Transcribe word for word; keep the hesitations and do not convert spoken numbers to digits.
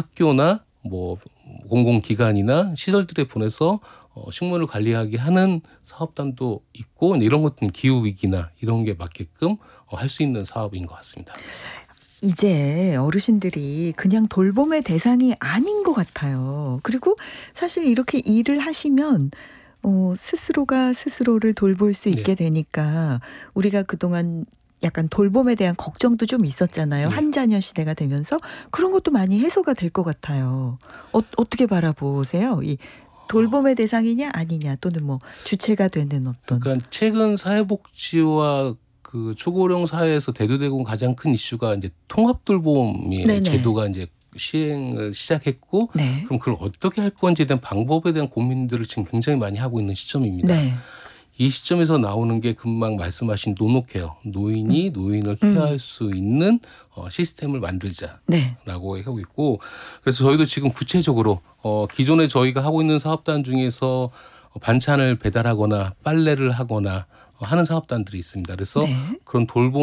학교나 뭐 공공기관이나 시설들에 보내서 어, 식물을 관리하게 하는 사업단도 있고 이런 것들은 기후위기나 이런 게 맞게끔 어, 할 수 있는 사업인 것 같습니다. 이제 어르신들이 그냥 돌봄의 대상이 아닌 것 같아요. 그리고 사실 이렇게 일을 하시면 어, 스스로가 스스로를 돌볼 수 있게 네. 되니까 우리가 그동안 약간 돌봄에 대한 걱정도 좀 있었잖아요. 네. 한 자녀 시대가 되면서 그런 것도 많이 해소가 될 것 같아요. 어, 어떻게 바라보세요? 이 돌봄의 대상이냐 아니냐 또는 뭐 주체가 되는 어떤. 그러니까 최근 사회복지와 그 초고령 사회에서 대두되고 가장 큰 이슈가 이제 통합돌봄이에요. 네네. 제도가 이제 시행을 시작했고 네. 그럼 그걸 어떻게 할 건지에 대한 방법에 대한 고민들을 지금 굉장히 많이 하고 있는 시점입니다. 네. 이 시점에서 나오는 게 금방 말씀하신 노노케어, 노인이 음. 노인을 음. 케어할 수 있는 어, 시스템을 만들자라고 네. 하고 있고 그래서 저희도 지금 구체적으로 어, 기존에 저희가 하고 있는 사업단 중에서 반찬을 배달하거나 빨래를 하거나 하는 사업단들이 있습니다. 그래서 네. 그런 돌봄